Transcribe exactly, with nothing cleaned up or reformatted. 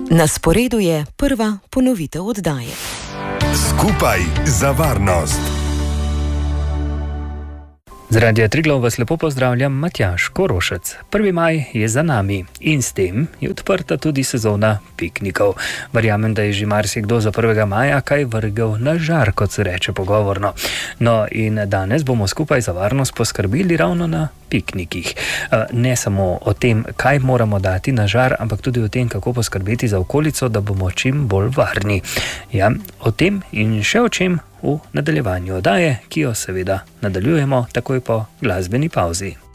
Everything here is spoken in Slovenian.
Na sporedu je prva ponovitev oddaje. Skupaj za varnost. Z Radia Triglav vas lepo pozdravljam, Matjaž Korošec. prvi maj je za nami in s tem je odprta tudi sezona piknikov. Verjamem, da je že marsikdo za prvega maja kaj vrgel na žar, kot se reče pogovorno. No in danes bomo skupaj za varnost poskrbeli ravno na piknikih. Ne samo o tem, kaj moramo dati na žar, ampak tudi o tem, kako poskrbeti za okolico, da bomo čim bolj varni. Ja, o tem in še o čem v nadaljevanju oddaje, ki jo seveda nadaljujemo takoj po glasbeni pauzi.